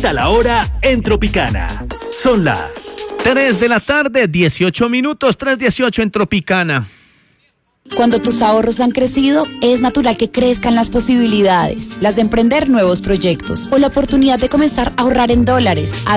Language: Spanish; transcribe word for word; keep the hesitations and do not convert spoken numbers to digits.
Cuenta la hora en Tropicana. Son las tres de la tarde, dieciocho minutos, tres dieciocho en Tropicana. Cuando tus ahorros han crecido, es natural que crezcan las posibilidades, las de emprender nuevos proyectos o la oportunidad de comenzar a ahorrar en dólares.